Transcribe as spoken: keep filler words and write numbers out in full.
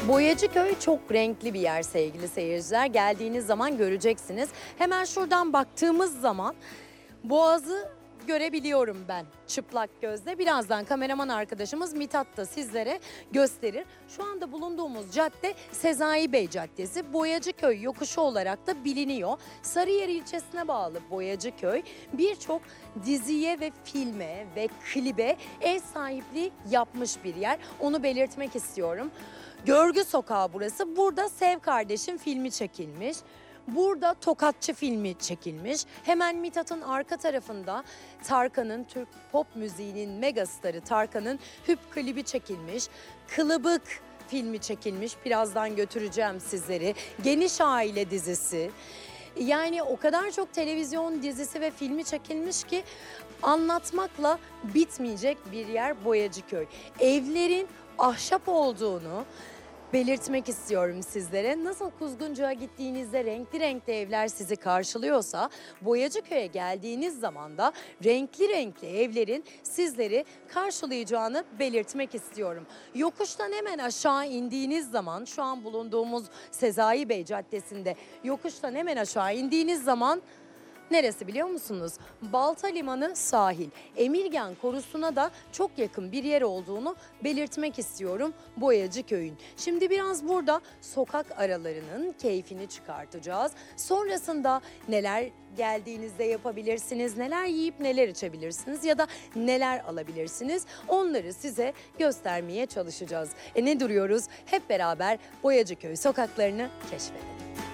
Boyacıköy çok renkli bir yer sevgili seyirciler. Geldiğiniz zaman göreceksiniz. Hemen şuradan baktığımız zaman Boğaz'ı görebiliyorum ben çıplak gözle. Birazdan kameraman arkadaşımız Mithat da sizlere gösterir. Şu anda bulunduğumuz cadde Sezai Bey Caddesi. Boyacıköy yokuşu olarak da biliniyor. Sarıyer ilçesine bağlı Boyacıköy birçok diziye ve filme ve klibe ev sahipliği yapmış bir yer. Onu belirtmek istiyorum. Görgü Sokağı burası. Burada Sev Kardeşim filmi çekilmiş. Burada Tokatçı filmi çekilmiş. Hemen Mithat'ın arka tarafında Tarkan'ın, Türk pop müziğinin megastarı Tarkan'ın Hüp klibi çekilmiş. Kılıbık filmi çekilmiş. Birazdan götüreceğim sizleri. Geniş Aile dizisi. Yani o kadar çok televizyon dizisi ve filmi çekilmiş ki anlatmakla bitmeyecek bir yer Boyacıköy. Evlerin ahşap olduğunu belirtmek istiyorum sizlere. Nasıl Kuzguncu'ya gittiğinizde renkli renkli evler sizi karşılıyorsa, Boyacıköy'e geldiğiniz zaman da renkli renkli evlerin sizleri karşılayacağını belirtmek istiyorum. Yokuştan hemen aşağı indiğiniz zaman, şu an bulunduğumuz Sezai Bey Caddesi'nde yokuştan hemen aşağı indiğiniz zaman neresi biliyor musunuz? Balta Limanı sahil. Emirgan Korusu'na da çok yakın bir yer olduğunu belirtmek istiyorum Boyacıköy'ün. Şimdi biraz burada sokak aralarının keyfini çıkartacağız. Sonrasında neler geldiğinizde yapabilirsiniz, neler yiyip neler içebilirsiniz ya da neler alabilirsiniz, onları size göstermeye çalışacağız. E ne duruyoruz? Hep beraber Boyacıköy sokaklarını keşfedelim.